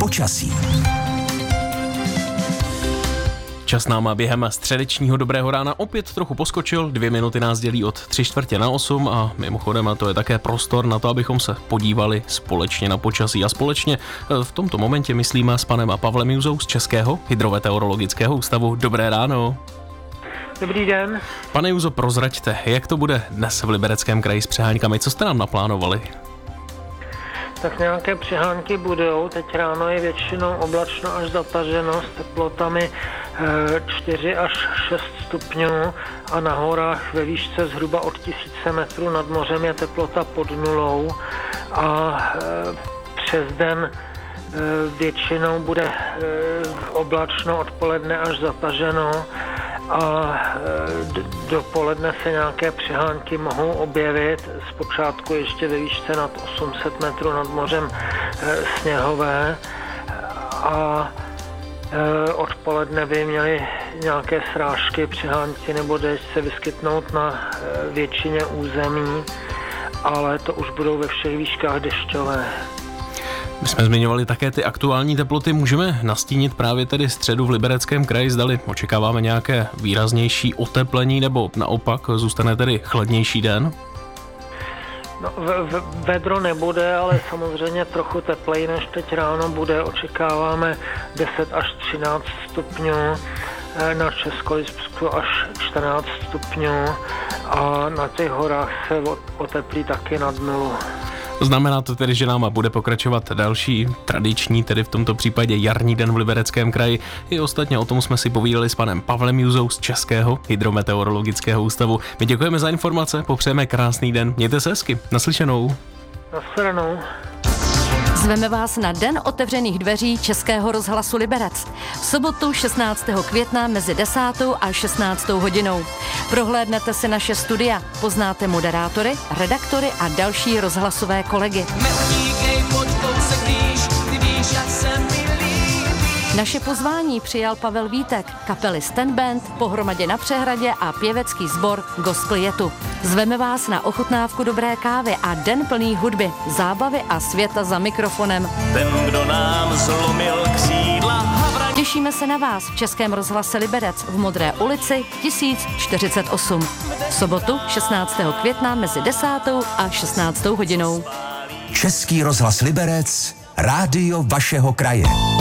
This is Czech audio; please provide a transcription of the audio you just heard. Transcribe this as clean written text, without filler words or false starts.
Počasí. Čas nám během středečního dobrého rána opět trochu poskočil, 2 minuty nás dělí od 7:45 a mimochodem to je také prostor na to, abychom se podívali společně na počasí a společně v tomto momentě myslíme s panem Pavlem Juzou z Českého hydrometeorologického ústavu. Dobré ráno. Dobrý den. Pane Juzo, prozraďte, jak to bude dnes v Libereckém kraji s přeháňkami, co jste nám naplánovali? Tak nějaké přehánky budou, teď ráno je většinou oblačno až zataženo s teplotami 4 až 6 stupňů a na horách ve výšce zhruba od 1000 metrů nad mořem je teplota pod nulou a přes den většinou bude oblačno, odpoledne až zataženo a dopoledne se nějaké přehánky mohou objevit, zpočátku ještě ve výšce nad 800 metrů nad mořem sněhové a odpoledne by měly nějaké srážky, přehánky nebo déšť se vyskytnout na většině území, ale to už budou ve všech výškách dešťové. My jsme zmiňovali také ty aktuální teploty. Můžeme nastínit právě tedy středu v Libereckém kraji, zdali očekáváme nějaké výraznější oteplení nebo naopak zůstane tedy chladnější den? No, vedro nebude, ale samozřejmě trochu tepleji než teď ráno bude. Očekáváme 10 až 13 stupňů, na Českolipsku až 14 stupňů a na těch horách se oteplí taky nad nulu. Znamená to tedy, že nám bude pokračovat další tradiční, tedy v tomto případě jarní den v Libereckém kraji. I ostatně o tom jsme si povídali s panem Pavlem Juzou z Českého hydrometeorologického ústavu. My děkujeme za informace, popřejeme krásný den, mějte se hezky, naslyšenou. Nashledanou. Zveme vás na Den otevřených dveří Českého rozhlasu Liberec. V sobotu 16. května mezi 10. a 16. hodinou. Prohlédnete si naše studia, poznáte moderátory, redaktory a další rozhlasové kolegy. Naše pozvání přijal Pavel Vítek, kapely Stand Band, Pohromadě na přehradě a pěvecký sbor Gospel Jetu. Zveme vás na ochutnávku dobré kávy a den plný hudby, zábavy a světa za mikrofonem. Ten, kdo nám zlomil křídla. Těšíme se na vás v Českém rozhlase Liberec v Modré ulici 1048. V sobotu 16. května mezi 10. a 16. hodinou. Český rozhlas Liberec, rádio vašeho kraje.